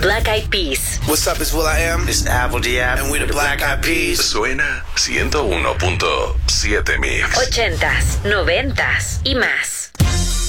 Black Eyed Peas. What's up, it's will.i.am. It's Apple Diab. And we're the Black Eyed Peas. Suena 101.7 Mix. 80s, 90s y más.